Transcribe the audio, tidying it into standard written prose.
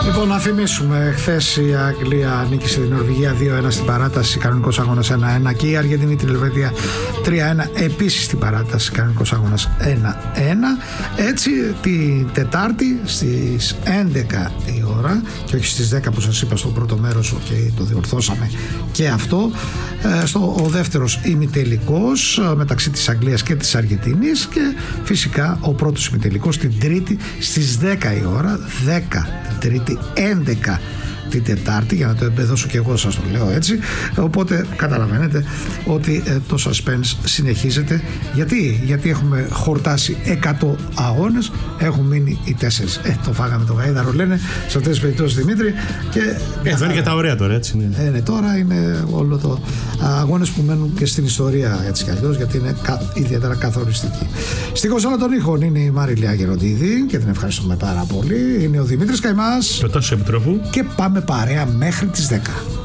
Λοιπόν, να θυμίσουμε, χθες η Αγγλία νίκησε την Νορβηγία 2-1 στην παράταση, κανονικός αγώνας 1-1, και η Αργεντινή την Ελβετία 3-1, επίσης στην παράταση, κανονικός αγώνας 1-1. Έτσι την Τετάρτη στις 11 η ώρα, και όχι στις 10 που σας είπα στο πρώτο μέρος, και το διορθώσαμε και αυτό, ο δεύτερος ημιτελικός μεταξύ της Αγγλίας και της Αργεντινής, και φυσικά ο πρώτος ημιτελικός την Τρίτη στις 10 η ώρα, 10 την Τρίτη, 11 την Τετάρτη, για να το εμπεδώσω και εγώ, σας το λέω έτσι. Οπότε καταλαβαίνετε ότι το suspense συνεχίζεται. Γιατί έχουμε χορτάσει 100 αγώνες, έχουν μείνει οι 4. Το φάγαμε το γαίδαρο, λένε σε αυτές τις περιπτώσεις, Δημήτρη. Και αυτά είναι και τα ωραία τώρα, έτσι είναι. Ναι, τώρα είναι όλο το αγώνες που μένουν και στην ιστορία, έτσι κι αλλιώς, γιατί είναι ιδιαίτερα καθοριστική. Στην κονσόλα των ήχων είναι η Μαριλία Γεροντίδη, και την ευχαριστούμε πάρα πολύ. Είναι ο Δημήτρης Καϊμάς και ο Τάσος Επιτρόπου, και πάμε παρέα μέχρι τις 10.